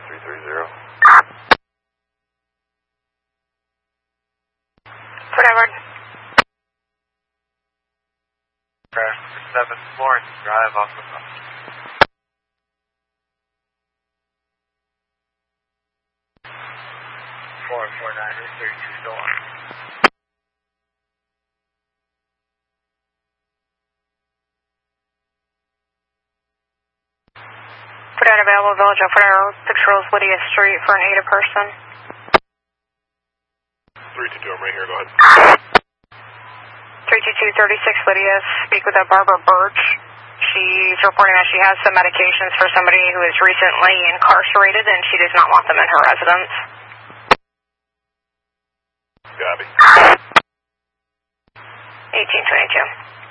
330. Port Edward. Crash 7 Florence Drive off the bus. Four 32 still on. Put out available Village of Fort Edward, 6 Rose Lydia Street for an AIDA person. 322, I'm right here, go ahead. 322-36 Lydia, speak with Barbara Birch. She's reporting that she has some medications for somebody who is recently incarcerated and she does not want them in her residence. Copy. 1822.